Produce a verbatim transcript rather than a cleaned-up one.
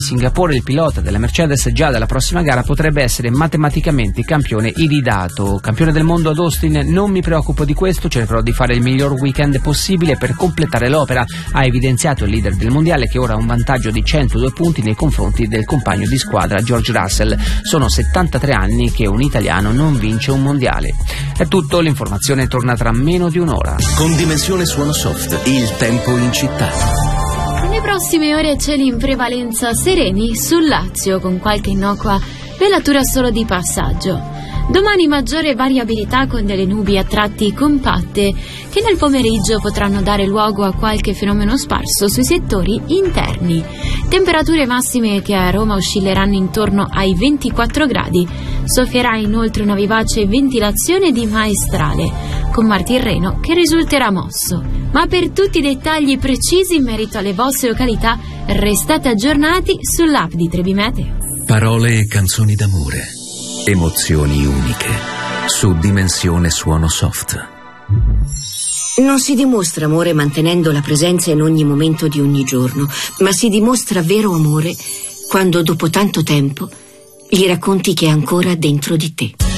Singapore, il pilota della Mercedes già dalla prossima gara potrebbe essere matematicamente campione iridato. Campione del mondo ad Austin, non mi preoccupo di questo, cercherò di fare il miglior weekend possibile per completare l'opera, ha evidenziato il leader del mondiale, che ora ha un vantaggio di centodue punti nei confronti del compagno di squadra George Russell. Sono settantatré anni che un italiano non vince un mondiale. È tutto, l'informazione torna tra meno di un'ora. Con Dimensione Suono Soft, il tempo in città. Nelle prossime ore cieli in prevalenza sereni sul Lazio, con qualche innocua velatura solo di passaggio. Domani maggiore variabilità con delle nubi a tratti compatte che nel pomeriggio potranno dare luogo a qualche fenomeno sparso sui settori interni. Temperature massime che a Roma oscilleranno intorno ai ventiquattro gradi. Soffierà inoltre una vivace ventilazione di maestrale, con Mar Tirreno che risulterà mosso. Ma per tutti i dettagli precisi in merito alle vostre località, restate aggiornati sull'app di Trebi Meteo. Parole e canzoni d'amore, emozioni uniche, su Dimensione Suono Soft. Non si dimostra amore mantenendo la presenza in ogni momento di ogni giorno, ma si dimostra vero amore quando dopo tanto tempo gli racconti che è ancora dentro di te.